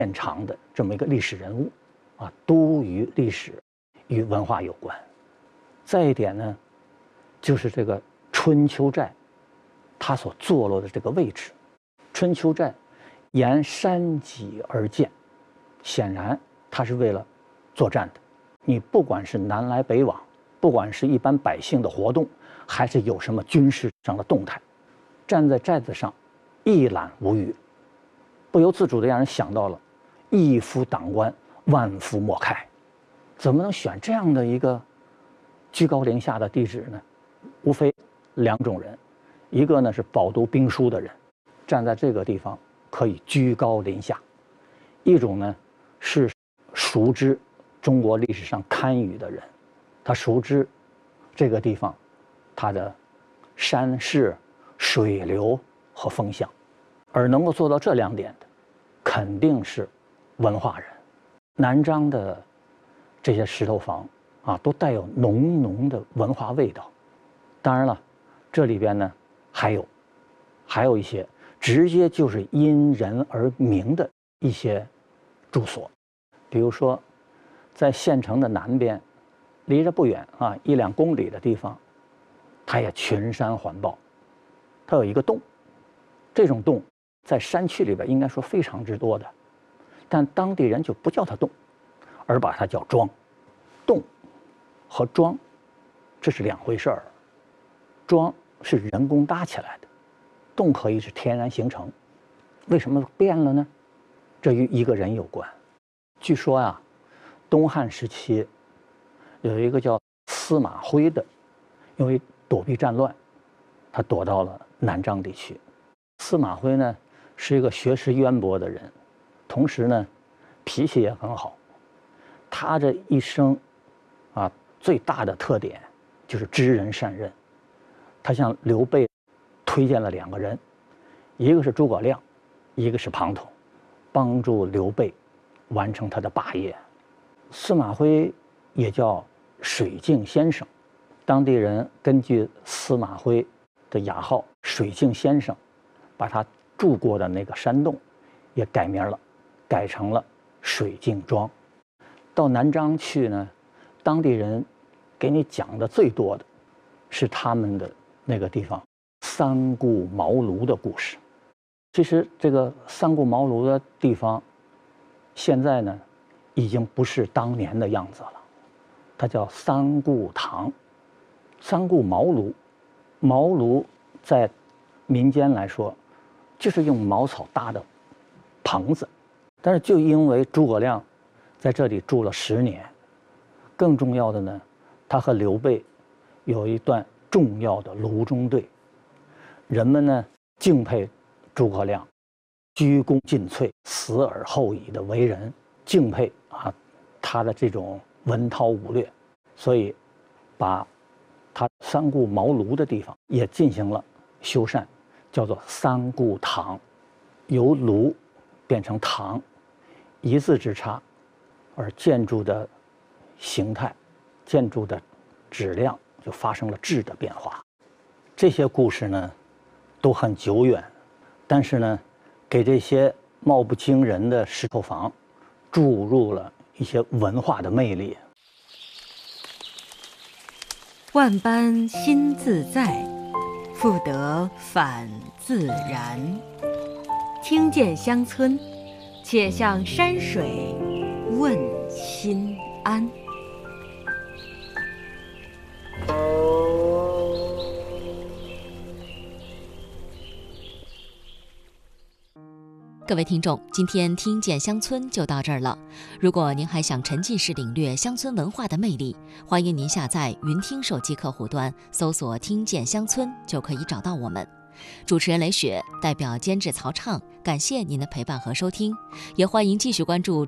见长的这么一个历史人物啊，都与历史与文化有关。再一点呢，就是这个春秋寨它所坐落的这个位置。春秋寨沿山脊而建，显然它是为了作战的。你不管是南来北往，不管是一般百姓的活动，还是有什么军事上的动态，站在寨子上一览无余，不由自主地让人想到了一夫当关，万夫莫开。怎么能选这样的一个居高临下的地址呢？无非两种人，一个呢是饱读兵书的人，站在这个地方可以居高临下；一种呢是熟知中国历史上堪舆的人，他熟知这个地方它的山势、水流和风向，而能够做到这两点的，肯定是文化人。南章的这些石头房啊，都带有浓浓的文化味道。当然了，这里边呢还有一些直接就是因人而名的一些住所，比如说在县城的南边，离着不远啊1-2公里的地方，它也群山环抱，它有一个洞，这种洞在山区里边应该说非常之多的，但当地人就不叫它洞，而把它叫庄。洞和庄这是两回事儿，庄是人工搭起来的，洞可以是天然形成。为什么变了呢？这与一个人有关。据说啊，东汉时期有一个叫司马徽的，因为躲避战乱，他躲到了南章地区。司马徽呢是一个学识渊博的人，同时呢脾气也很好。他这一生啊最大的特点就是知人善任。他向刘备推荐了2个人，一个是诸葛亮，一个是庞统，帮助刘备完成他的霸业。司马徽也叫水镜先生，当地人根据司马徽的雅号水镜先生，把他住过的那个山洞也改名了，改成了水镜庄。到南章去呢，当地人给你讲的最多的是他们的那个地方三顾茅庐的故事。其实这个三顾茅庐的地方现在呢已经不是当年的样子了，它叫三顾堂。三顾茅庐，茅庐在民间来说就是用茅草搭的棚子，但是就因为诸葛亮在这里住了10年，更重要的呢，他和刘备有一段重要的炉中对，人们呢敬佩诸葛亮鞠躬尽瘁、死而后已的为人，敬佩啊他的这种文韬武略，所以把他三顾茅庐的地方也进行了修缮，叫做三顾堂，由庐变成堂，一字之差，而建筑的形态、建筑的质量就发生了质的变化。这些故事呢都很久远，但是呢给这些貌不惊人的石头房注入了一些文化的魅力。 万般心自在，复得返自然。听见乡村，且向山水问心安。 各位听众，今天听见乡村就到这儿了。如果您还想沉浸式领略乡村文化的魅力，欢迎您下载云听手机客户端，搜索听见乡村就可以找到我们。主持人雷雪代表监制曹畅，感谢您的陪伴和收听，也欢迎继续关注